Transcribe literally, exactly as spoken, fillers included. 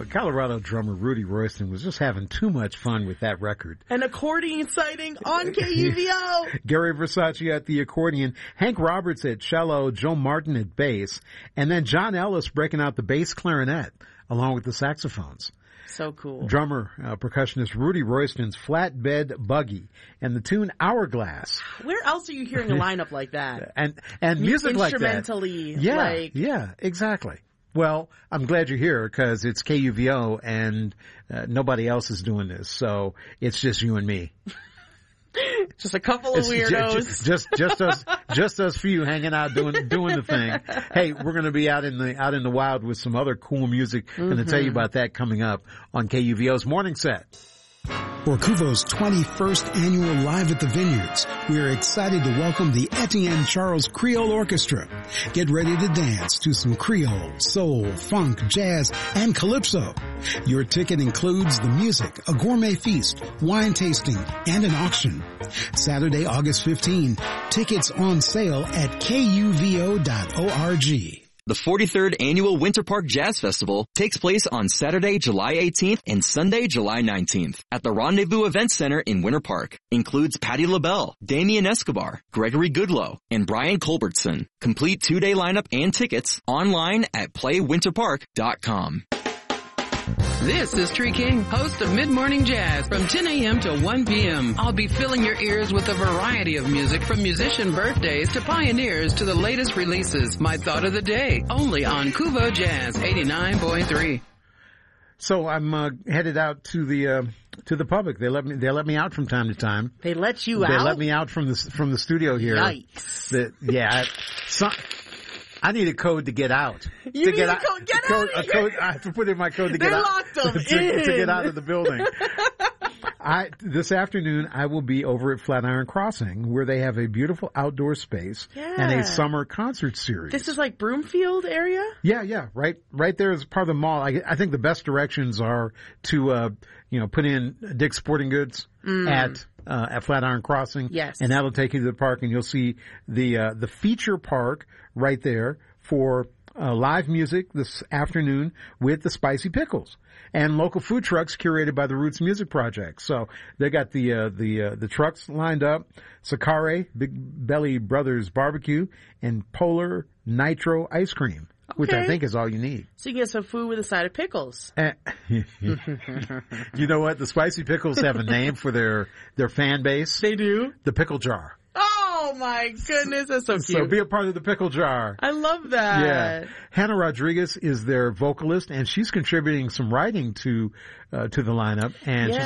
know, Colorado drummer Rudy Royston was just having too much fun with that record. An accordion sighting on K U V O. Gary Versace at the accordion, Hank Roberts at cello, Joe Martin at bass, and then John Ellis breaking out the bass clarinet along with the saxophones. So cool. Drummer, uh, percussionist Rudy Royston's Flatbed Buggy and the tune Hourglass. Where else are you hearing a lineup like that? and and music like that. Instrumentally. Yeah, like... yeah, exactly. Well, I'm glad you're here because it's K U V O and uh, nobody else is doing this, so it's just you and me. Just a couple of weirdos. Just, just, just us, just us few hanging out doing, doing the thing. Hey, we're going to be out in the, out in the wild with some other cool music. I'm going to tell you about that coming up on K U V O's Morning Set. For Kuvo's twenty-first annual Live at the Vineyards, we are excited to welcome the Etienne Charles Creole Orchestra. Get ready to dance to some Creole, soul, funk, jazz, and calypso. Your ticket includes the music, a gourmet feast, wine tasting, and an auction. Saturday, August fifteenth. Tickets on sale at K U V O dot org. The forty-third Annual Winter Park Jazz Festival takes place on Saturday, July eighteenth and Sunday, July nineteenth at the Rendezvous Event Center in Winter Park. Includes Patti LaBelle, Damien Escobar, Gregory Goodloe, and Brian Culbertson. Complete two-day lineup and tickets online at play winter park dot com. This is Tree King, host of Mid-Morning Jazz from ten a.m. to one p.m. I'll be filling your ears with a variety of music from musician birthdays to pioneers to the latest releases. My thought of the day, only on Kuvo Jazz eighty-nine point three. So I'm uh, headed out to the uh, to the public. They let me they let me out from time to time. They let you they out? They let me out from the from the studio here. Yikes. The, yeah. I, some, I need a code to get out. You to need get a out, code. Get a code, out of a code, I have to put in my code to They get out. locked them to, in. to get out of the building. I this afternoon I will be over at Flatiron Crossing where they have a beautiful outdoor space yeah. and a summer concert series. This is like Broomfield area? Yeah, yeah, right, right there is part of the mall. I, I think the best directions are to, uh, you know, put in Dick's Sporting Goods mm. at uh, at Flatiron Crossing. Yes, and that'll take you to the park, and you'll see the uh, the feature park right there for uh, live music this afternoon with the Spicy Pickles and local food trucks curated by the Roots Music Project. So they got the uh, the uh, the trucks lined up: Sakare, Big Belly Brothers Barbecue, and Polar Nitro Ice Cream. Okay. Which I think is all you need. So you get some food with a side of pickles. Uh, you know what? The Spicy Pickles have a name for their, their fan base. They do? The Pickle Jar. Oh my goodness, that's so cute. So be a part of the Pickle Jar. I love that. Yeah. Hannah Rodriguez is their vocalist, and she's contributing some writing to uh, to the lineup. And yeah. she's